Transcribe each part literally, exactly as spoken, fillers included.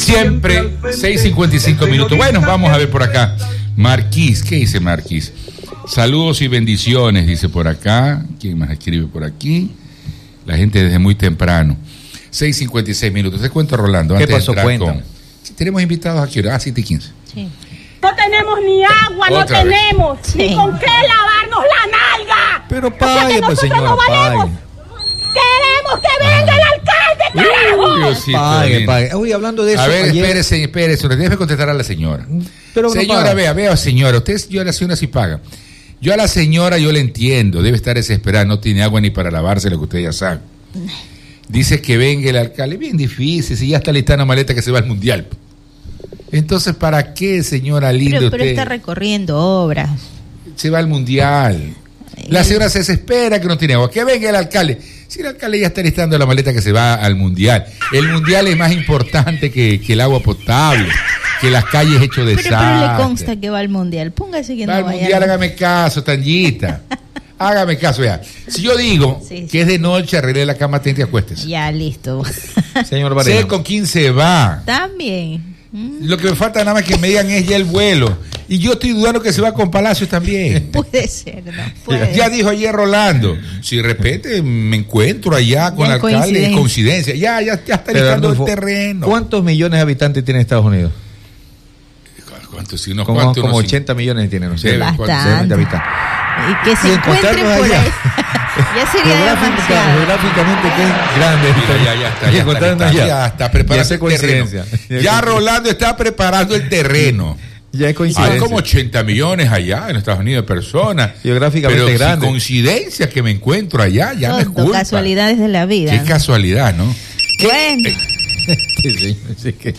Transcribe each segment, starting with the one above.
siempre, seis cincuenta y cinco minutos. Bueno, vamos a ver por acá. Marquís, ¿qué dice Marquís? Saludos y bendiciones, dice por acá. ¿Quién más escribe por aquí? La gente desde muy temprano. seis cincuenta y seis minutos. Te cuento, Rolando. ¿Qué pasó? Cuéntame. Si tenemos invitados aquí, ah, siete y quince. Sí. No tenemos ni agua, Otra no vez. tenemos Sí. ni con qué lavarnos la nalga. Pero O sea que pague, pues, nosotros señora, no valemos. pague. Queremos que venga el alcalde, carajo. Diosito Pague, lindo. pague. Uy, hablando de eso. A ver, ayer- espérese, espérese, le debe contestar a la señora. Pero no Señora, paga. vea, vea, señora, usted, yo a la señora sí paga. Yo a la señora yo le entiendo, debe estar desesperada, no tiene agua ni para lavarse, lo que usted ya sabe. Dice que venga el alcalde, bien difícil, si ya está listando maleta que se va al mundial. Entonces, ¿para qué, señora linda, Pero, pero usted está recorriendo obras. se va al mundial? La señora se desespera que no tiene agua. Que venga el alcalde. Si el alcalde ya está listando la maleta que se va al mundial. El mundial es más importante que, que el agua potable, que las calles hechas de Pero, pero le consta que va al mundial. Póngase que Va no al vaya. mundial, hágame caso, Tangita. Hágame caso, vea. Si yo digo Sí, sí. que es de noche, arregle la cama, tente y acuéstese. Ya, listo. Señor Sé Varela. con quién se va. También. Mm, Lo que me falta nada más que me digan es ya el vuelo. Y yo estoy dudando que se va con Palacios también. Puede ser, ¿no? Puede. Ya dijo ayer Rolando, si de repente me encuentro allá con Ya el alcalde, coincidencia. es coincidencia. Ya, ya, ya está Pero, listando el Arnulfo, terreno. ¿Cuántos millones de habitantes tiene Estados Unidos? ¿Cuántos? Sí, unos Como, cuantos, como unos ochenta millones tiene, no sé. Debe, Bastante. de habitantes. Y que se Y encuentren encontrarnos por allá. ahí. Ya sería Geográfica- demasiado. Geográficamente que es grande. Mira, ya, ya está, Y ya está, encontrarnos ya está, allá. ya está preparando Ya es el terreno. coincidencia. Ya Rolando está preparando el terreno. Ya es coincidencia. Hay como ochenta millones allá en Estados Unidos de personas. Geográficamente pero grande. Si coincidencia que me encuentro allá, ya me es Todo, culpa. casualidades de la vida. Qué ¿no? casualidad, ¿no? Bueno, Sí, señor, sí que-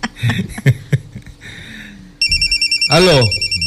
Aló,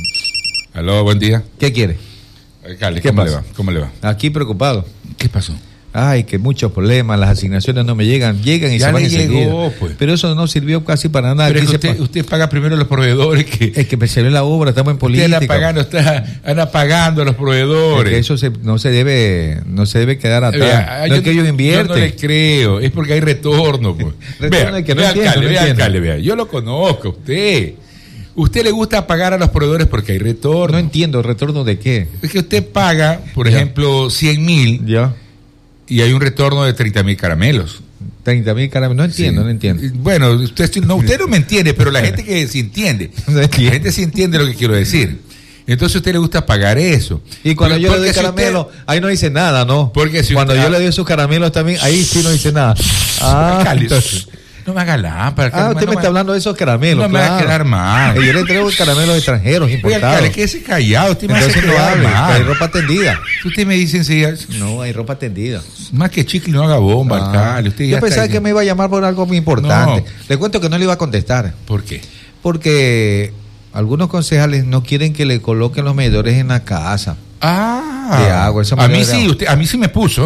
Aló, buen día. ¿qué quiere? Alcalde, ¿Qué ¿cómo le pasa? va? ¿Cómo le va? Aquí preocupado. ¿Qué pasó? Ay, que muchos problemas, las asignaciones no me llegan, llegan y Ya se van le enseguida. llegó, pues. Pero eso no sirvió casi para nada. Pero es Aquí que se usted, pa- usted paga primero a los proveedores que... es que me salió la obra, estamos en Usted política. anda pagando, está, anda pagando a los Es proveedores. que eso se- no se debe, no se debe quedar atrás. Vea, no yo- es que ellos invierten. Yo no le creo, es porque hay retorno. Pues. Retorno Vea, es que no vea, entiendo, alcalde, no vea, entiendo. alcalde, vea, yo lo conozco, usted. Usted le gusta pagar a los proveedores porque hay retorno. No entiendo, ¿retorno de qué? Es que usted paga, por Ya. ejemplo, cien mil Ya, y hay un retorno de treinta mil caramelos. treinta mil caramelos. No entiendo, Sí. no entiendo. Bueno, usted, sí- no, usted no me entiende, pero la gente que sí entiende, No la entiendo. gente sí entiende lo que quiero decir. Entonces a usted le gusta pagar eso. Y cuando Porque- yo le doy porque si caramelo, usted- ahí no dice nada, ¿no? Porque si cuando usted- yo le doy esos caramelos también, ahí sí no dice nada. Ah, Alcalde, entonces- no me haga lámpara. ah, usted me está hablando de esos caramelos. No me va a claro. quedar mal. Y yo le traigo caramelos extranjeros Oye, importados. alcalde, quédese callado. Usted me hace Entonces no quedar hable, mal. hay ropa tendida. Usted me dice enseguida, No, hay ropa tendida. más que chicle no haga bomba, Ah, alcalde. Usted ya yo está pensaba ahí. que me iba a llamar por algo muy importante. No. Le cuento que no le iba a contestar. ¿Por qué? Porque algunos concejales no quieren que le coloquen los medidores en la casa. Ah, De agua, eso me a lo mí agrada. sí, usted, a mí sí me puso.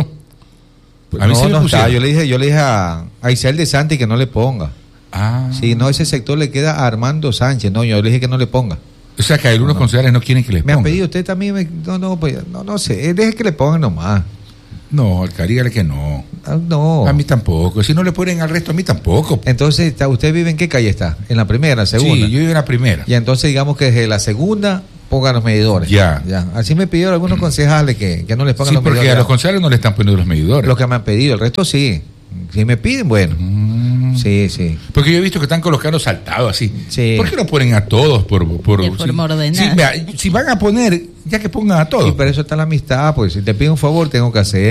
A mí no, sí me no pusieron. está. Yo le dije, yo le dije a, a Isabel de Santi que no le ponga. Ah, Si no, ese sector le queda a Armando Sánchez. No, yo le dije que no le ponga. o sea que algunos No. concejales no quieren que les Me han ponga. pedido, usted también. me- no, no, pues, no, no sé. Deje que le pongan nomás. No, alcalde, dígale que no. Ah, no. A mí tampoco. Si no le ponen al resto, a mí tampoco. Entonces, está- ¿usted vive en qué calle está? ¿En la primera, en la segunda? Sí, yo vivo en la primera. Y entonces, digamos que desde la segunda pongan los medidores. Ya. ya. Así me pidieron algunos concejales que, que no les pongan Sí, los porque medidores. a los concejales no le están poniendo los medidores. Los que me han pedido, el resto sí. Si me piden, bueno. Mm. Sí, sí. Porque yo he visto que están colocando saltados así. Sí. ¿Por qué no ponen a todos por por, De forma ordenada. Sí, vea, si van a poner, ya que pongan a todos. Y para eso está la amistad, pues si te pido un favor, tengo que hacer.